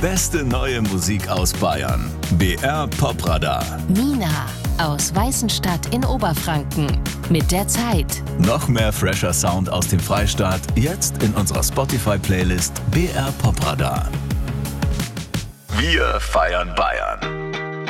beste neue Musik aus Bayern. BR Popradar. Nina aus Weißenstadt in Oberfranken mit der Zeit. Noch mehr fresher Sound aus dem Freistaat, jetzt in unserer Spotify-Playlist BR Popradar. Wir feiern Bayern.